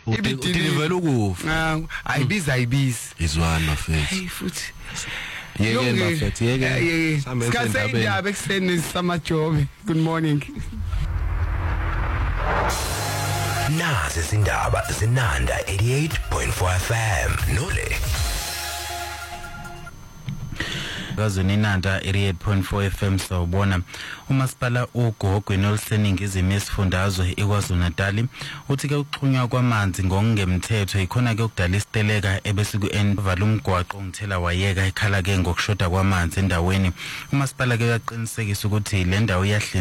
Udilivela ukufa. Ayibiza Izwana mfethu. Hey futhi. Yeke mfethu yeke. Sikase indaba ekseni samajobe. Good morning. Nazi izindaba zinanda 88.4 FM Nole. Gazweni Nanda 88.4 FM sawubona umasipala uGogwe noluseningizimo esifundazwe eKwaZulu Natal uthi ke uxhunywa kwamanzi ngokungemthetho ikhona ke ukudala isiteleka ebese kuenvala umgwaqo ngithela wayeka ekhala ke ngokushoda kwamanzi endaweni umasipala ke uyaqinisekisa ukuthi le ndawo